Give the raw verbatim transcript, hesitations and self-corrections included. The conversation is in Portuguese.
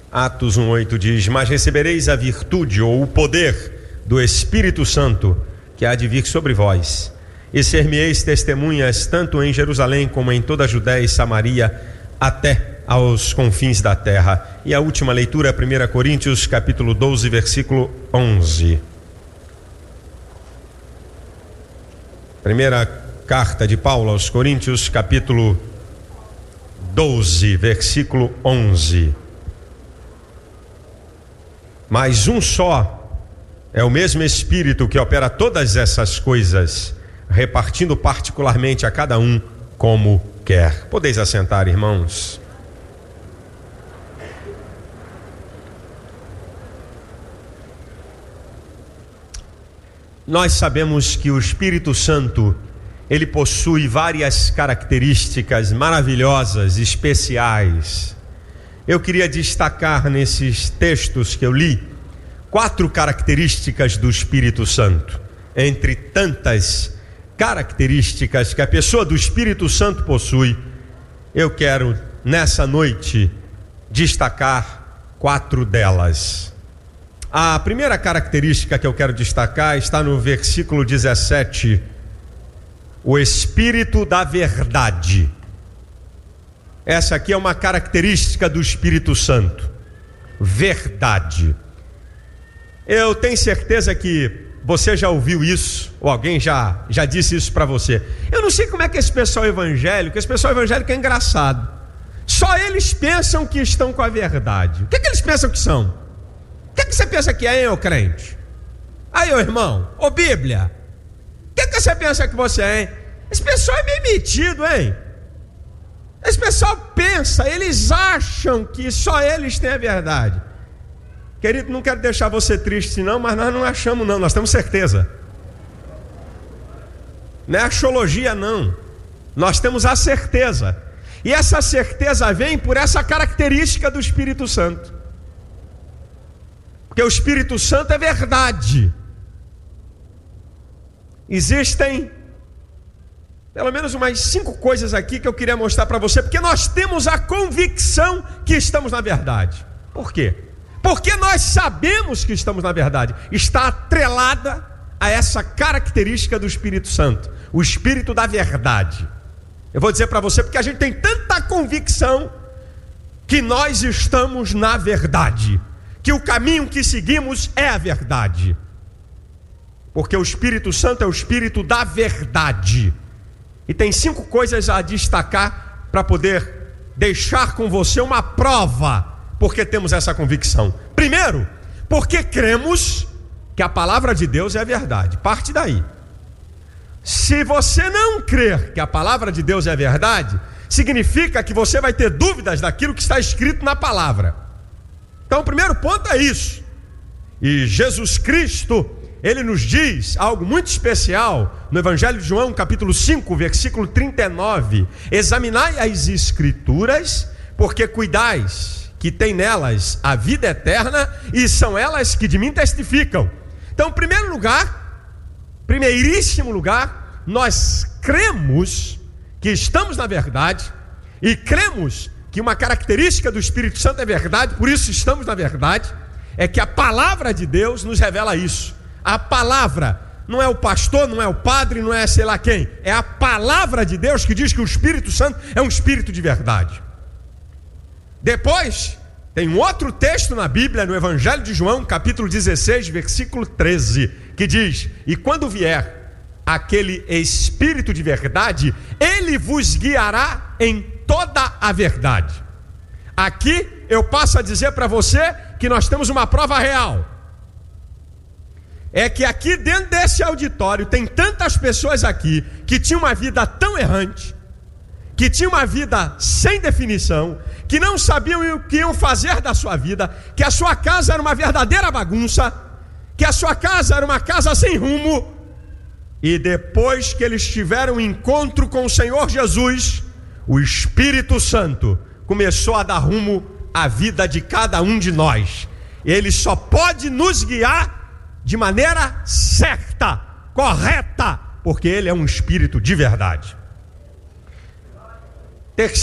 Atos um oito diz: mas recebereis a virtude ou o poder do Espírito Santo, que há de vir sobre vós, e ser-me-eis testemunhas tanto em Jerusalém como em toda a Judéia e Samaria, até aos confins da terra. E a última leitura, primeira Coríntios, capítulo doze, versículo onze. Primeira carta de Paulo aos Coríntios, capítulo doze, versículo onze. Mas um só é o mesmo Espírito que opera todas essas coisas, repartindo particularmente a cada um como quer. Podeis assentar, irmãos. Nós sabemos que o Espírito Santo, ele possui várias características maravilhosas, especiais. Eu queria destacar nesses textos que eu li, quatro características do Espírito Santo. Entre tantas características que a pessoa do Espírito Santo possui, eu quero nessa noite destacar quatro delas. A primeira característica que eu quero destacar está no versículo dezessete, o Espírito da verdade. Essa aqui é uma característica do Espírito Santo, verdade. Eu tenho certeza que você já ouviu isso, ou alguém já, já disse isso para você. Eu não sei como é que esse pessoal evangélico, esse pessoal evangélico é engraçado. Só eles pensam que estão com a verdade. O que, que eles pensam que são? O que, que você pensa que é, hein, ô crente? Aí, ô irmão, ô Bíblia, o que, que você pensa que você é, hein? Esse pessoal é meio metido, hein? Esse pessoal pensa, eles acham que só eles têm a verdade. Querido, não quero deixar você triste não, mas nós não achamos não, nós temos certeza. Não é axologia não, nós temos a certeza. E essa certeza vem por essa característica do Espírito Santo. Porque o Espírito Santo é verdade. Existem pelo menos umas cinco coisas aqui que eu queria mostrar para você, porque nós temos a convicção que estamos na verdade. Por quê? Porque nós sabemos que estamos na verdade. Está atrelada a essa característica do Espírito Santo, o Espírito da verdade. Eu vou dizer para você porque a gente tem tanta convicção que nós estamos na verdade, que o caminho que seguimos é a verdade. Porque o Espírito Santo é o Espírito da verdade. E tem cinco coisas a destacar para poder deixar com você uma prova porque temos essa convicção. Primeiro, porque cremos que a palavra de Deus é a verdade. Parte daí. Se você não crer que a palavra de Deus é a verdade, significa que você vai ter dúvidas daquilo que está escrito na palavra. Então o primeiro ponto é isso. E Jesus Cristo, ele nos diz algo muito especial no Evangelho de João, capítulo cinco, versículo trinta e nove: examinai as Escrituras, porque cuidais que tem nelas a vida eterna, e são elas que de mim testificam. Então, em primeiro lugar, primeiríssimo lugar, nós cremos que estamos na verdade, e cremos que uma característica do Espírito Santo é verdade, por isso estamos na verdade, é que a palavra de Deus nos revela isso. A palavra, não é o pastor, não é o padre, não é sei lá quem, é a palavra de Deus que diz que o Espírito Santo é um Espírito de verdade. Depois, tem um outro texto na Bíblia, no Evangelho de João, capítulo dezesseis, versículo treze, que diz: e quando vier aquele Espírito de verdade, ele vos guiará em toda a verdade. Aqui eu passo a dizer para você que nós temos uma prova real. É que aqui dentro desse auditório tem tantas pessoas aqui que tinham uma vida tão errante, que tinham uma vida sem definição, que não sabiam o que iam fazer da sua vida, que a sua casa era uma verdadeira bagunça, que a sua casa era uma casa sem rumo, e depois que eles tiveram um encontro com o Senhor Jesus, o Espírito Santo começou a dar rumo à vida de cada um de nós. Ele só pode nos guiar de maneira certa, correta, porque ele é um Espírito de verdade. Terceiro,